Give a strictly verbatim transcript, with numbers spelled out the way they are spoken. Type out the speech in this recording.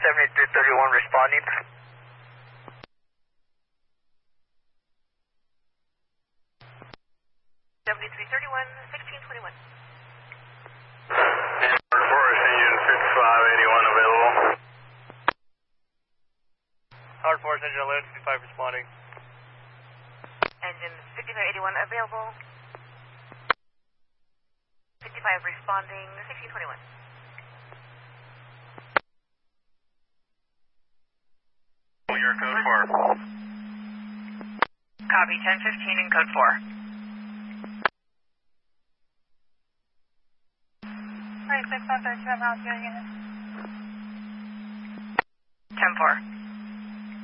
seventy-three thirty-one responding. seventy-three thirty-one, sixteen twenty-one. Forest engine fifty-five eighty-one available. Howard Forest engine eleven fifty-five responding. Engine fifty-five eighty-one available. fifty-five responding, sixteen twenty-one. Your code four. Copy, ten fifteen in code four. Right, six one thirty-two, I'm out here unit. ten four.